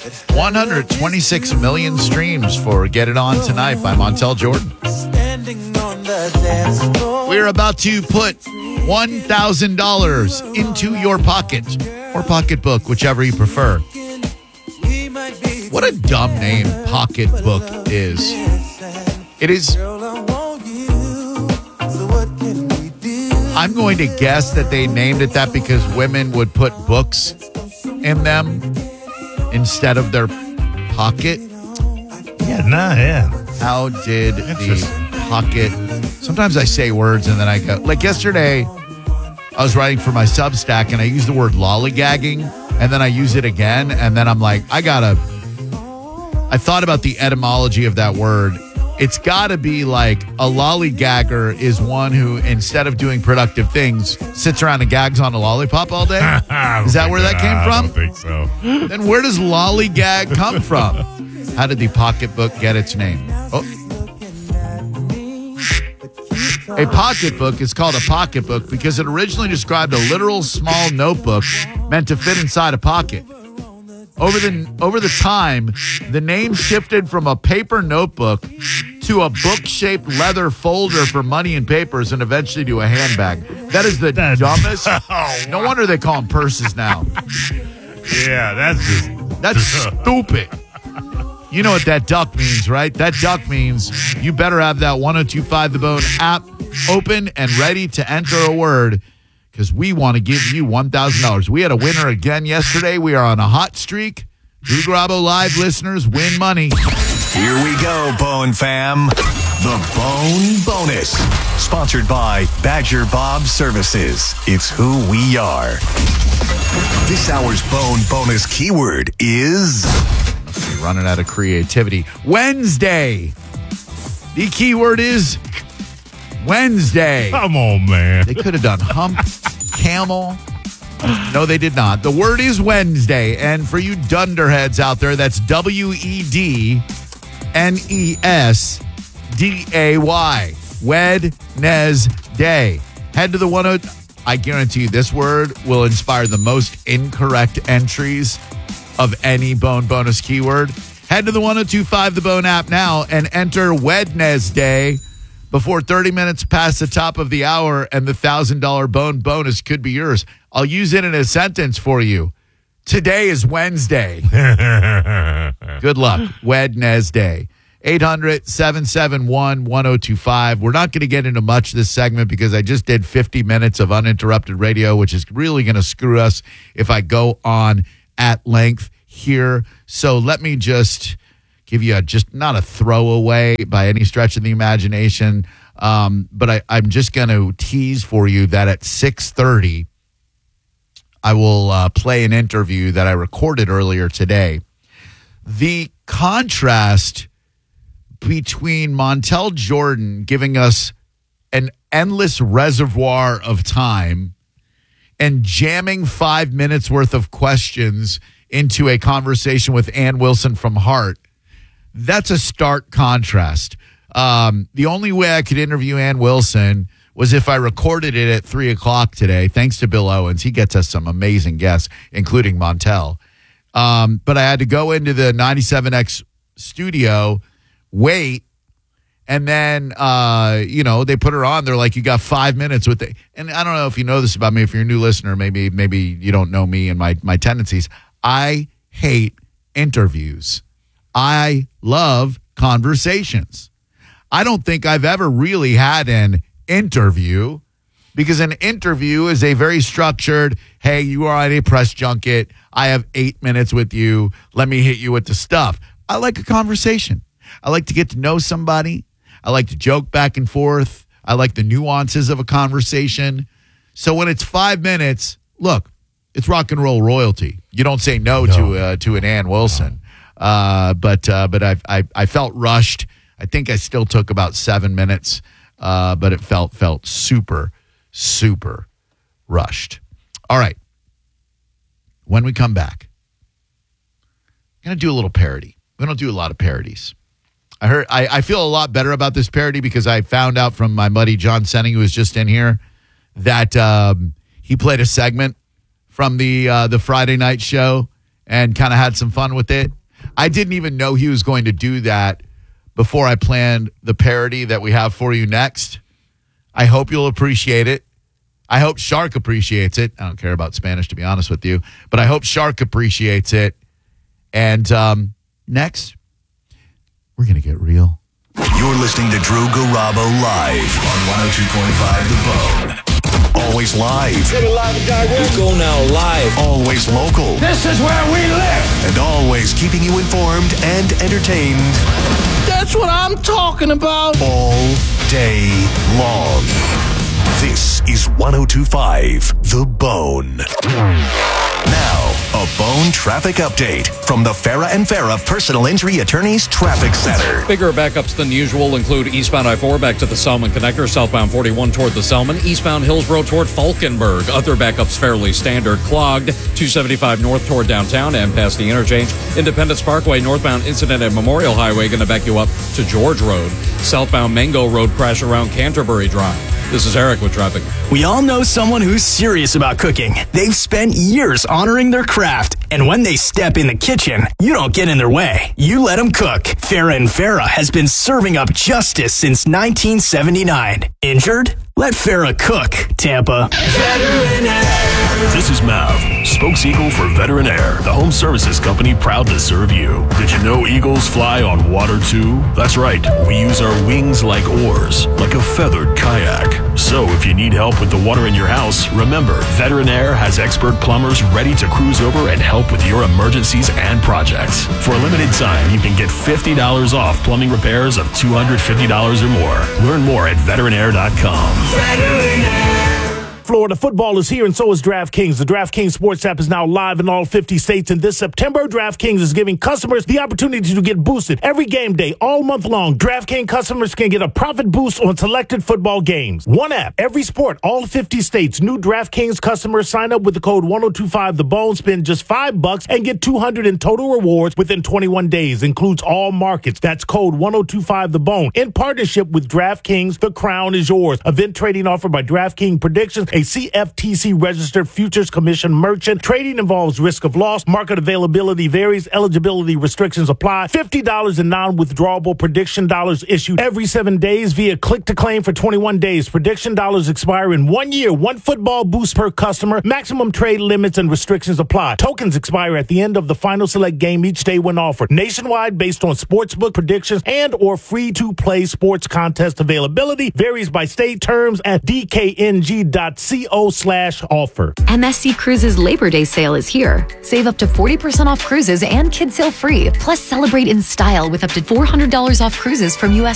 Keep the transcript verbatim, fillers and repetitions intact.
one hundred twenty-six million streams for Get It On Tonight by Montel Jordan. We're about to put one thousand dollars into your pocket or pocketbook, whichever you prefer. What a dumb name pocketbook is. It is. I'm going to guess that they named it that because women would put books in them instead of their pocket. Yeah, nah, yeah. How did the pocket... Sometimes I say words and then I go... Like yesterday, I was writing for my Substack and I used the word lollygagging and then I use it again and then I'm like, I gotta... I thought about the etymology of that word. It's got to be like a lollygagger is one who, instead of doing productive things, sits around and gags on a lollipop all day. Is that where that came from? I don't think so. Then where does lollygag come from? How did the pocketbook get its name? Oh. A pocketbook is called a pocketbook because it originally described a literal small notebook meant to fit inside a pocket. Over the over the time, the name shifted from a paper notebook to a book-shaped leather folder for money and papers and eventually to a handbag. That is the That's, dumbest. Oh, no wonder they call them purses now. Yeah, that's just... That's stupid. You know what that duck means, right? That duck means you better have that one oh two five The Bone app open and ready to enter a word because we want to give you one thousand dollars. We had a winner again yesterday. We are on a hot streak. Drew Garabo Live listeners win money. Here we go, Bone fam. The Bone Bonus. Sponsored by Badger Bob Services. It's who we are. This hour's Bone Bonus keyword is... We're running out of creativity. Wednesday. The keyword is Wednesday. Come on, man. They could have done hump, camel. No, they did not. The word is Wednesday. And for you dunderheads out there, that's W E D N E S D A Y. Wednesday. Head to the one oh... I guarantee you this word will inspire the most incorrect entries of any Bone Bonus keyword. Head to the one oh two five The Bone app now and enter Wednesday before thirty minutes past the top of the hour, and the one thousand dollars Bone Bonus could be yours. I'll use it in a sentence for you. Today is Wednesday. Good luck. Wednesday. eight hundred, seven seven one, one oh two five. We're not going to get into much this segment because I just did fifty minutes of uninterrupted radio, which is really going to screw us if I go on at length here. So let me just give you a, just not a throwaway by any stretch of the imagination, um, but I, I'm just going to tease for you that at six thirty, I will uh, play an interview that I recorded earlier today. The contrast between Montel Jordan giving us an endless reservoir of time and jamming five minutes worth of questions into a conversation with Ann Wilson from Heart, that's a stark contrast. Um, the only way I could interview Ann Wilson was if I recorded it at three o'clock today, thanks to Bill Owens. He gets us some amazing guests, including Montel. Um, but I had to go into the ninety-seven X studio, wait, and then, uh, you know, they put her on. They're like, you got five minutes with it. And I don't know if you know this about me. If you're a new listener, maybe maybe you don't know me and my, my tendencies. I hate interviews. I love conversations. I don't think I've ever really had an interview because an interview is a very structured, hey, you are on a press junket. I have eight minutes with you. Let me hit you with the stuff. I like a conversation. I like to get to know somebody. I like to joke back and forth. I like the nuances of a conversation. So when it's five minutes, look, it's rock and roll royalty. You don't say no, no. to uh, to an Ann Wilson. No. Uh, but uh, but I, I I felt rushed. I think I still took about seven minutes, uh, but it felt felt super super rushed. All right. When we come back, I'm gonna do a little parody. We don't do a lot of parodies. I heard. I, I feel a lot better about this parody because I found out from my buddy John Senning, who was just in here, that um, he played a segment from the uh, the Friday night show, and kind of had some fun with it. I didn't even know he was going to do that before I planned the parody that we have for you next. I hope you'll appreciate it. I hope Shark appreciates it. I don't care about Spanish, to be honest with you, but I hope Shark appreciates it. And um, next, we're going to get real. You're listening to Drew Garabo live on one oh two point five The Bone. Always live. We go now live. Always local. This is where we live. And always keeping you informed and entertained That's what I'm talking about. all day long. This is one oh two point five The Bone. Now, a Bone traffic update from the Farah and Farah Personal Injury Attorneys Traffic Center. Bigger backups than usual include eastbound I four back to the Selman Connector, southbound forty-one toward the Selman, eastbound Hillsborough toward Falkenberg. Other backups fairly standard. Clogged, two seventy-five north toward downtown and past the interchange. Independence Parkway, northbound incident at Memorial Highway, going to back you up to George Road. Southbound Mango Road crash around Canterbury Drive. This is Eric with traffic. We all know someone who's serious about cooking. They've spent years honoring their craft, and when they step in the kitchen, you don't get in their way. You let them cook. Farah and Farah has been serving up justice since nineteen seventy-nine. Injured? Let Farah cook, Tampa. This is Mav, spokes eagle for Veteran Air, the home services company proud to serve you. Did you know eagles fly on water too? That's right, we use our wings like oars, like a feathered kayak. So if you need help with the water in your house, remember, Veteran Air has expert plumbers ready to cruise over and help with your emergencies and projects. For a limited time, you can get fifty dollars off plumbing repairs of two hundred fifty dollars or more. Learn more at veteran air dot com. Florida football is here, and so is DraftKings. The DraftKings Sports app is now live in all fifty states, and this September, DraftKings is giving customers the opportunity to get boosted every game day, all month long. DraftKings customers can get a profit boost on selected football games. One app, every sport, all fifty states. New DraftKings customers sign up with the code one oh two five The Bone, spend just five bucks, and get two hundred in total rewards within twenty-one days. Includes all markets. That's code one oh two five The Bone. In partnership with DraftKings, the crown is yours. Event trading offered by DraftKings Predictions, a C F T C-registered futures commission merchant. Trading involves risk of loss. Market availability varies. Eligibility restrictions apply. fifty dollars in non-withdrawable prediction dollars issued every seven days via click-to-claim for twenty-one days. Prediction dollars expire in one year. One football boost per customer. Maximum trade limits and restrictions apply. Tokens expire at the end of the final select game each day when offered. Nationwide based on sportsbook predictions and or free-to-play sports contest availability. Varies by state. Terms at d k n g dot co slash offer. M S C Cruises Labor Day sale is here. Save up to forty percent off cruises and kids sail free. Plus, celebrate in style with up to four hundred dollars off cruises from U S